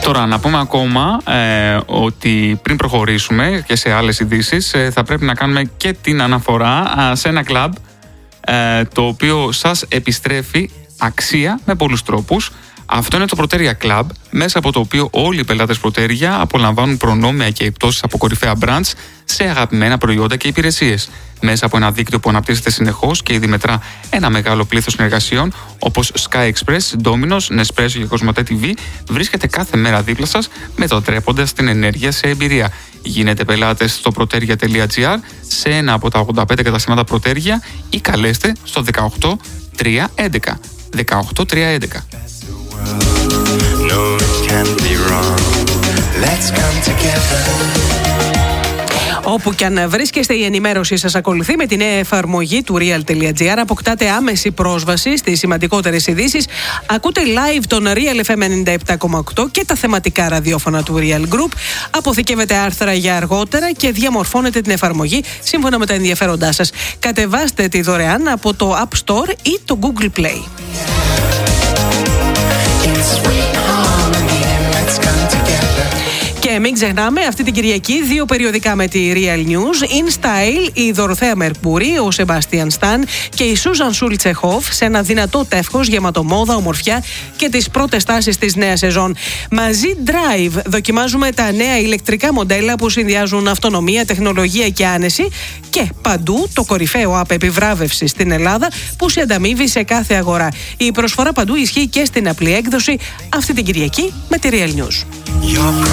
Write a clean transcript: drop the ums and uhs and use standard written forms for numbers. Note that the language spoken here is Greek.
Τώρα, να πούμε ακόμα ότι πριν προχωρήσουμε και σε άλλες ειδήσεις, θα πρέπει να κάνουμε και την αναφορά σε ένα κλαμπ το οποίο σας επιστρέφει αξία με πολλούς τρόπους. Αυτό είναι το Proteria Club, μέσα από το οποίο όλοι οι πελάτες Proteria απολαμβάνουν προνόμια και εκπτώσεις από κορυφαία brands σε αγαπημένα προϊόντα και υπηρεσίες. Μέσα από ένα δίκτυο που αναπτύσσεται συνεχώς και ήδη μετρά ένα μεγάλο πλήθος συνεργασιών όπως Sky Express, Domino's, Nespresso και Cosmote TV, βρίσκεται κάθε μέρα δίπλα σας, μετατρέποντας την ενέργεια σε εμπειρία. Γίνετε πελάτες στο proteria.gr, σε ένα από τα 85 καταστήματα Proteria ή καλέστε στο 18311. 18311. No, it can't be wrong. Let's come together. Όπου και αν βρίσκεστε, η ενημέρωση σας ακολουθεί με τη νέα εφαρμογή του Real.gr. Αποκτάτε άμεση πρόσβαση στις σημαντικότερες ειδήσεις. Ακούτε live τον Real FM 97,8 και τα θεματικά ραδιόφωνα του Real Group. Αποθηκεύετε άρθρα για αργότερα και διαμορφώνετε την εφαρμογή σύμφωνα με τα ενδιαφέροντά σας. Κατεβάστε τη δωρεάν από το App Store ή το Google Play. Και μην ξεχνάμε, αυτή την Κυριακή 2 περιοδικά με τη Real News. In Style, η Δωροθέα Μερκούρη, ο Σεμπάστιαν Σταν και η Σούζαν Σούλτσεχοφ σε ένα δυνατό τεύχος γεμάτο μόδα, ομορφιά και τις πρώτες τάσεις της νέας σεζόν. Μαζί Drive δοκιμάζουμε τα νέα ηλεκτρικά μοντέλα που συνδυάζουν αυτονομία, τεχνολογία και άνεση. Και παντού το κορυφαίο app επιβράβευσης στην Ελλάδα που σε ανταμείβει σε κάθε αγορά. Η προσφορά παντού ισχύει και στην απλή έκδοση αυτή την Κυριακή με τη Real News.